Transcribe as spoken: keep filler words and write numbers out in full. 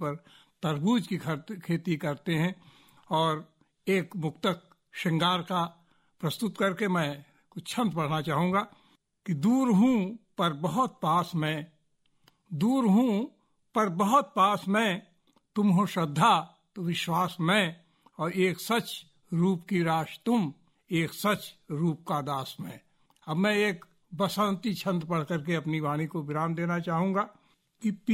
पर तरबूज की खेती करते हैं। और एक मुक्तक श्रृंगार का प्रस्तुत करके मैं कुछ छंद पढ़ना चाहूँगा कि दूर हूँ पर बहुत पास मैं, दूर हूँ पर बहुत पास मैं, तुम हो श्रद्धा तो विश्वास मैं, और एक सच रूप की राश तुम, एक सच रूप का दास मैं। अब मैं एक बसंती छंद पढ़ करके अपनी वाणी को विराम देना चाहूँगा कि